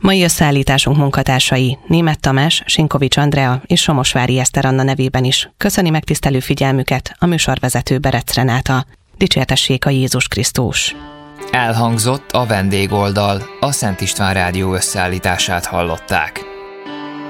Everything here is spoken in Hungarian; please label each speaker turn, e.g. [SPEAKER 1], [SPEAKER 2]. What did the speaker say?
[SPEAKER 1] Mai összeállításunk munkatársai Németh Tamás, Sinkovics Andrea és Somosvári Eszter Anna nevében is köszöni megtisztelő figyelmüket a műsorvezető Berec Renáta. Dicsértessék a Jézus Krisztus!
[SPEAKER 2] Elhangzott a vendégoldal, a Szent István Rádió összeállítását hallották.